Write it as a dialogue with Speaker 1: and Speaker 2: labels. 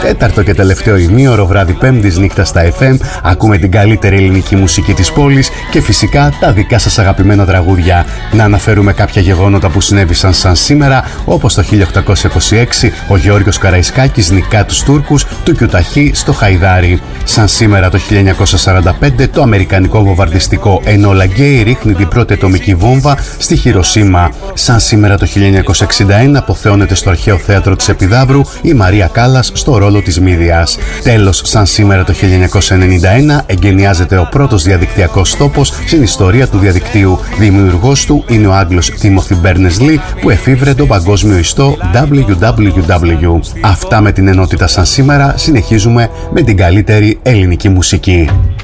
Speaker 1: Τέταρτο και τελευταίο ημίωρο, βράδυ Πέμπτης, νύχτα στα FM. Ακούμε την καλύτερη ελληνική μουσική της πόλης και φυσικά τα δικά σας αγαπημένα τραγούδια. Να αναφέρουμε κάποια γεγονότα που συνέβησαν σαν σήμερα, όπως το 1826 ο Γεώργιος Καραϊσκάκης νικά τους Τούρκους του Κιουταχή στο Χαϊδάρι. Σαν σήμερα το 1945 το αμερικανικό βομβαρδιστικό Enola Gay ρίχνει την πρώτη ατομική βόμβα στη Χιροσίμα. Σαν σήμερα το 1961 αποθεώνεται στο αρχαίο θέατρο της Επιδαύρου η Μαρία Κάλλας στο ρόλο της Μύδιας. Τέλος, σαν σήμερα το 1991 εγκαινιάζεται ο πρώτος διαδικτυακός τόπος στην ιστορία του διαδικτύου. Δημιουργός του είναι ο Άγγλος Timothy Berners-Lee που εφήβρε τον παγκόσμιο ιστό www. Αυτά με την ενότητα σαν σήμερα. Συνεχίζουμε με την καλύτερη ελληνική μουσική.